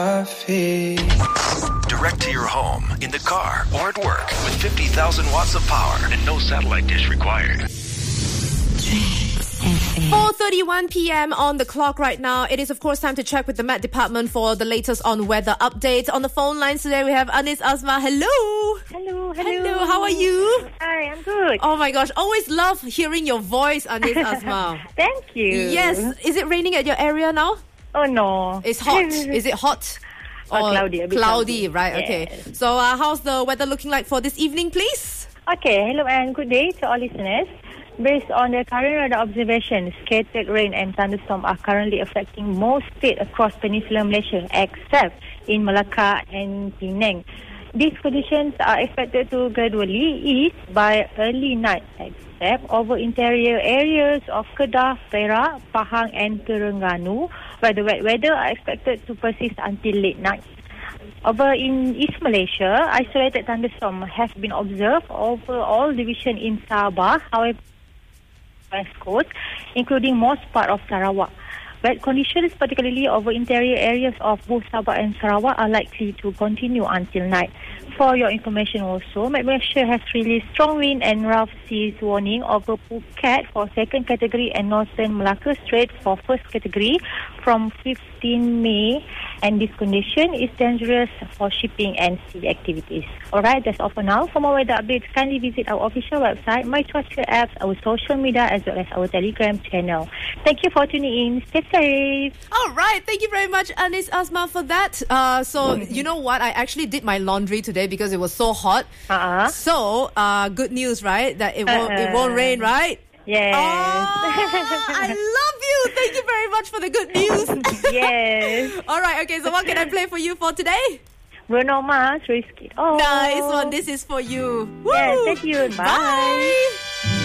Direct to your home, in the car, or at work with 50,000 watts of power and no satellite dish required. 4:31 p.m. on the clock right now. It is, of course, time to check with the Met Department for the latest on weather updates. On the phone lines today, we have Anis Asma. Hello. Hello. How are you? Hi, I'm good. Oh my gosh, always love hearing your voice, Anis Asma. Thank you. Yes. Is it raining at your area now? Oh, no. It's hot. Is it hot? Or cloudy. A bit cloudy, right? Yes. Okay. So, how's the weather looking like for this evening, please? Okay, hello and good day to all listeners. Based on the current radar observations, scattered rain and thunderstorms are currently affecting most states across Peninsular Malaysia except in Melaka and Penang. These conditions are expected to gradually ease by early night except over interior areas of Kedah, Perak, Pahang and Terengganu, where the wet weather are expected to persist until late night. Over in East Malaysia, isolated thunderstorms have been observed over all divisions in Sabah, however, West Coast, including most part of Sarawak. Wet conditions, particularly over interior areas of both Sabah and Sarawak, are likely to continue until night. For your information also, Met Malaysia has released strong wind and rough seas warning over Phuket for second category and Northern Malacca Strait for first category from 15 May, and this condition is dangerous for shipping and sea activities. Alright, that's all for now. For more weather updates, kindly visit our official website, My Cuaca apps, our social media as well as our Telegram channel. Thank you for tuning in. Stay safe. Alright, thank you very much, Anis Asma, for that. So, you know what? I actually did my laundry today because it was so hot. So, good news, right? That it won't rain, right? Yes. I love you. Thank you very much for the good news. Yes. Alright, okay, so what can I play for you for today? Bruno Mars, Risky. Oh. Nice one. This is for you. Woo! Yes, thank you. Bye. Bye.